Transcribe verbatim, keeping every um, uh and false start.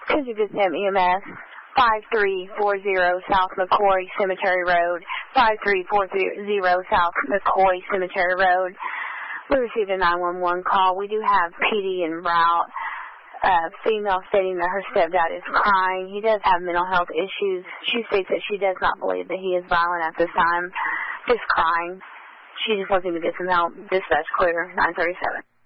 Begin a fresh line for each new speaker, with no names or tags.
Country Visit E M S, five three four zero South McCoy Cemetery Road, five three four zero South McCoy Cemetery Road. We received a nine one one call. We do have P D en route. Uh, female stating that her stepdad is crying. He does have mental health issues. She states that she does not believe that he is violent at this time. Just crying. She just wants him to get some help. Dispatch clear, nine thirty-seven.